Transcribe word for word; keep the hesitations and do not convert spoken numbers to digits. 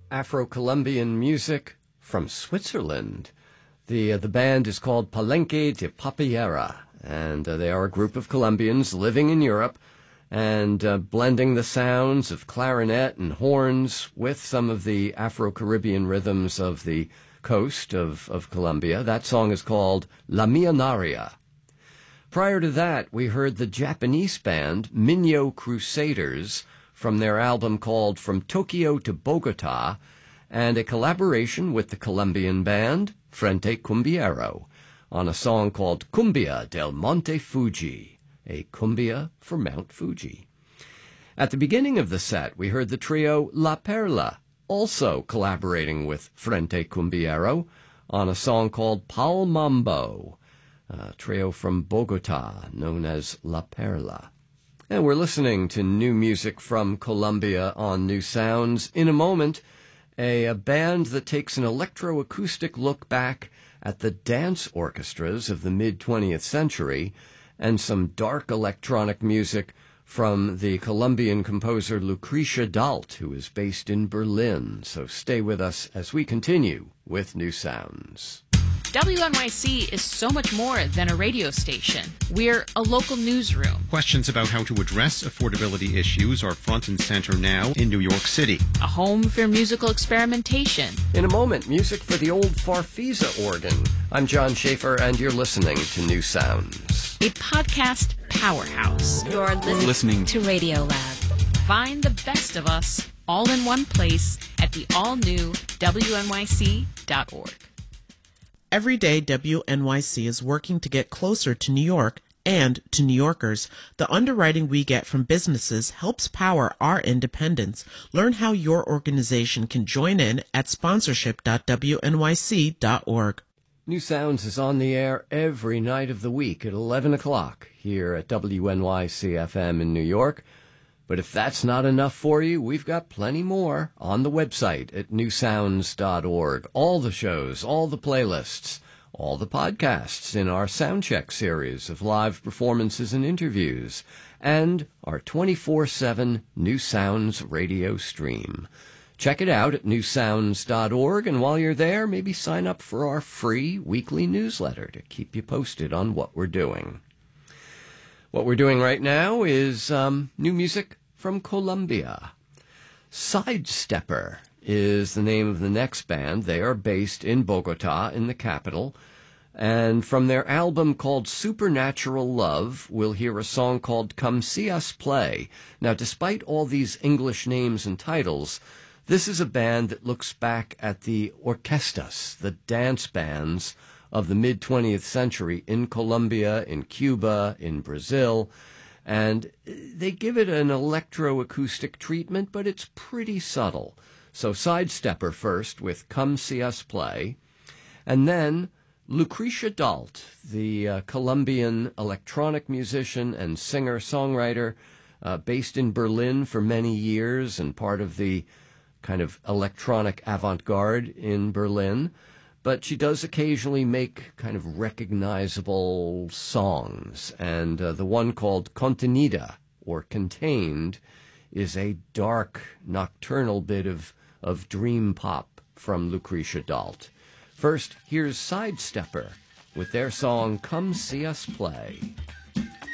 Afro-Colombian music from Switzerland. The, uh, the band is called Palenque de Papiera, and uh, they are a group of Colombians living in Europe and uh, blending the sounds of clarinet and horns with some of the Afro-Caribbean rhythms of the coast of, of Colombia. That song is called La Millonaria. Prior to that, we heard the Japanese band Minyo Crusaders from their album called From Tokyo to Bogota, and a collaboration with the Colombian band Frente Cumbiero on a song called Cumbia del Monte Fuji, a cumbia for Mount Fuji. At the beginning of the set, we heard the trio La Perla, also collaborating with Frente Cumbiero on a song called Pal Mambo, a trio from Bogota known as La Perla. And we're listening to new music from Colombia on New Sounds. In a moment, a, a band that takes an electroacoustic look back at the dance orchestras of the mid-twentieth century and some dark electronic music from the Colombian composer Lucrecia Dalt, who is based in Berlin. So stay with us as we continue with New Sounds. W N Y C is so much more than a radio station. We're a local newsroom. Questions about how to address affordability issues are front and center now in New York City. A home for musical experimentation. In a moment, music for the old Farfisa organ. I'm John Schaefer, and you're listening to New Sounds. A podcast powerhouse. You're listening, listening to Radio Lab. Find the best of us all in one place at the all-new W N Y C dot org. Every day, W N Y C is working to get closer to New York and to New Yorkers. The underwriting we get from businesses helps power our independence. Learn how your organization can join in at sponsorship dot W N Y C dot org. New Sounds is on the air every night of the week at eleven o'clock here at W N Y C F M in New York. But if that's not enough for you, we've got plenty more on the website at new sounds dot org. All the shows, all the playlists, all the podcasts in our Soundcheck series of live performances and interviews, and our twenty-four seven New Sounds radio stream. Check it out at new sounds dot org, and while you're there, maybe sign up for our free weekly newsletter to keep you posted on what we're doing. What we're doing right now is um, new music from Colombia. Sidestepper is the name of the next band. They are based in Bogota, in the capital. And from their album called Supernatural Love, we'll hear a song called Come See Us Play. Now, despite all these English names and titles, this is a band that looks back at the orquestas, the dance bands of the mid-twentieth century in Colombia, in Cuba, in Brazil, and they give it an electroacoustic treatment, but it's pretty subtle. So Sidestepper first with Come See Us Play, and then Lucrecia Dalt, the uh, Colombian electronic musician and singer-songwriter uh, based in Berlin for many years and part of the kind of electronic avant-garde in Berlin. But she does occasionally make kind of recognizable songs, and uh, the one called Contenida, or Contained, is a dark, nocturnal bit of, of dream pop from Lucrecia Dalt. First, here's Sidestepper with their song Come See Us Play.